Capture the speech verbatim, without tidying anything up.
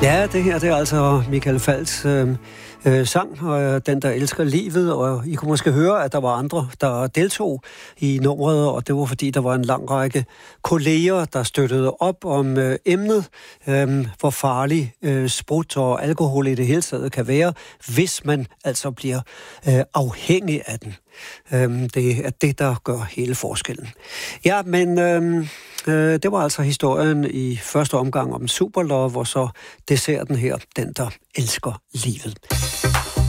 Ja, det her det er altså Michael Falchs øh, øh, sang, og Den, der elsker livet, og I kunne måske høre, at der var andre, der deltog i nummeret, og det var fordi, der var en lang række kolleger, der støttede op om øh, emnet, øh, hvor farlig øh, sprut og alkohol i det hele taget kan være, hvis man altså bliver øh, afhængig af den. Øh, det er det, der gør hele forskellen. Ja, men øh, øh, det var altså historien i første omgang om Superlove, hvor så desserten her, Den, der elsker livet.